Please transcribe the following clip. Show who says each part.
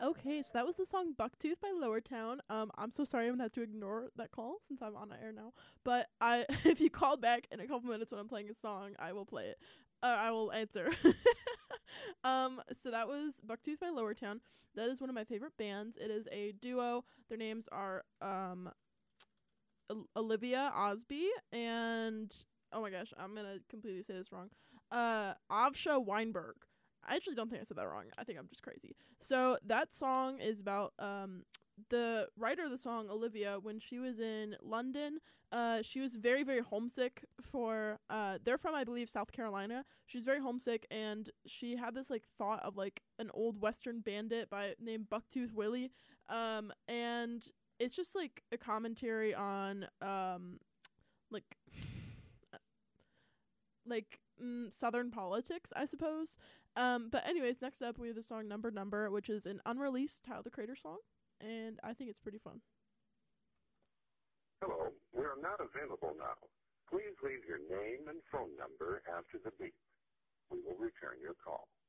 Speaker 1: Okay, so that was the song Bucktooth by Lowertown. I'm so sorry I'm gonna have to ignore that call since I'm on air now. But I if you call back in a couple minutes when I'm playing a song, I will play it. I will answer. So that was Bucktooth by Lowertown. That is one of my favorite bands. It is a duo. Their names are Olivia Osby and oh my gosh, I'm gonna completely say this wrong. Avsha Weinberg. I actually don't think I said that wrong. I think I'm just crazy. So that song is about the writer of the song, Olivia, when she was in London, she was very, very homesick for they're from, I believe, South Carolina. She's very homesick and she had this like thought of like an old Western bandit by named Bucktooth Willie. And it's just like a commentary on like Southern politics, I suppose. But anyways, next up we have the song Number Number, which is an unreleased Tyler the Creator song, and I think it's pretty fun.
Speaker 2: Hello, we are not available now. Please leave your name and phone number after the beep. We will return your call.